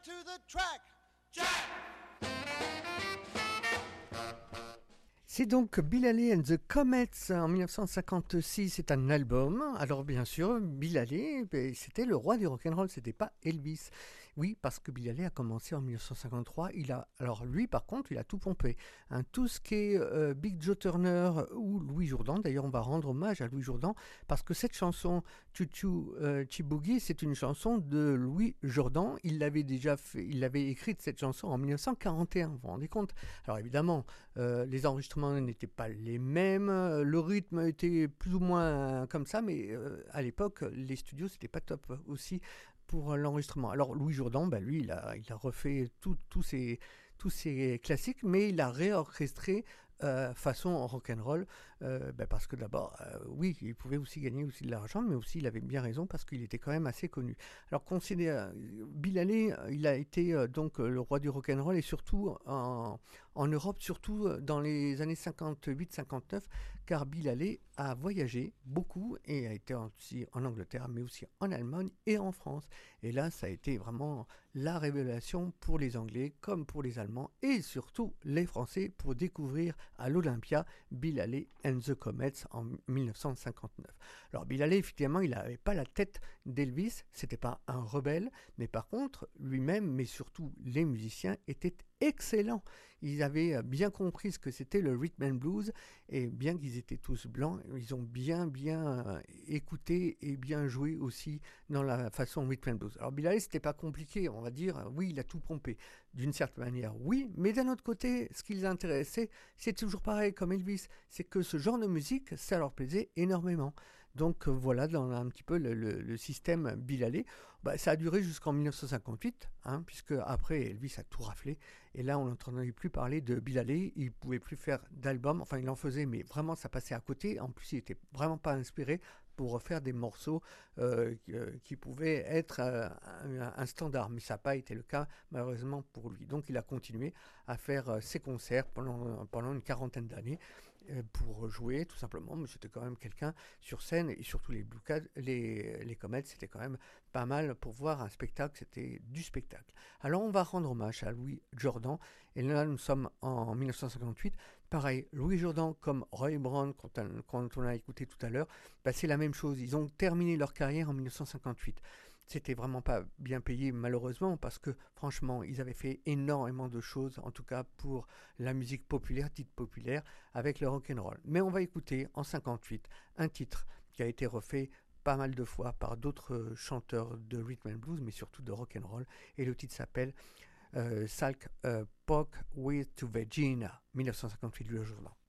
to the track. Jack! C'est donc Bill Haley and the Comets en 1956, c'est un album. Alors bien sûr, Bill Haley, c'était le roi du rock'n'roll, c'était pas Elvis. Oui, parce que Bill Haley a commencé en 1953, alors lui par contre, il a tout pompé. Hein, tout ce qui est Big Joe Turner ou Louis Jourdan, d'ailleurs on va rendre hommage à Louis Jourdan, parce que cette chanson, Choo Choo Chiboogie, c'est une chanson de Louis Jourdan. Il l'avait écrite cette chanson en 1941, vous vous rendez compte? Alors évidemment, les enregistrements n'étaient pas les mêmes, le rythme était plus ou moins comme ça, mais à l'époque, les studios, c'était pas top aussi pour l'enregistrement. Alors Louis Jourdan, lui, il a refait tous ces classiques, mais il a réorchestré façon rock'n'roll, parce que d'abord, oui, il pouvait aussi gagner aussi de l'argent, mais aussi il avait bien raison parce qu'il était quand même assez connu. Alors Bill Haley, il a été donc le roi du rock'n'roll et surtout en Europe, surtout dans les années 58-59, car Bill Haley a voyagé beaucoup et a été aussi en Angleterre, mais aussi en Allemagne et en France. Et là, ça a été vraiment la révélation pour les Anglais comme pour les Allemands et surtout les Français pour découvrir à l'Olympia Bill Haley and the Comets en 1959. Alors Bill Haley, effectivement, il n'avait pas la tête d'Elvis, c'était pas un rebelle, mais par contre, lui-même, mais surtout les musiciens, étaient excellents. Ils avaient bien compris ce que c'était le rhythm and blues, et bien qu'ils étaient tous blancs, ils ont bien écouté et bien joué aussi dans la façon rhythm and blues. Alors Bill Haley, c'était pas compliqué, on va dire, oui, il a tout pompé. D'une certaine manière, oui, mais d'un autre côté, ce qui les intéressait, c'est toujours pareil comme Elvis, c'est que ce genre de musique, ça leur plaisait énormément. Donc voilà, dans un petit peu le système Bill Haley, ça a duré jusqu'en 1958, puisque après Elvis a tout raflé, et là on n'entendait plus parler de Bill Haley, il pouvait plus faire d'album, enfin il en faisait, mais vraiment ça passait à côté, en plus il était vraiment pas inspiré pour refaire des morceaux qui pouvaient être un standard, mais ça n'a pas été le cas malheureusement pour lui. Donc il a continué à faire ses concerts pendant une quarantaine d'années pour jouer tout simplement, mais c'était quand même quelqu'un sur scène, et surtout les Comets, c'était quand même pas mal pour voir un spectacle, c'était du spectacle. Alors on va rendre hommage à Louis Jourdan, et là nous sommes en 1958. Pareil, Louis Jourdan comme Roy Brown, quand on a écouté tout à l'heure, c'est la même chose. Ils ont terminé leur carrière en 1958. C'était vraiment pas bien payé, malheureusement, parce que franchement, ils avaient fait énormément de choses, en tout cas pour la musique populaire, dite populaire, avec le rock'n'roll. Mais on va écouter en 58 un titre qui a été refait pas mal de fois par d'autres chanteurs de rhythm and blues, mais surtout de rock'n'roll, et le titre s'appelle Salk Poke with to Virginia, 1958, le jour-là.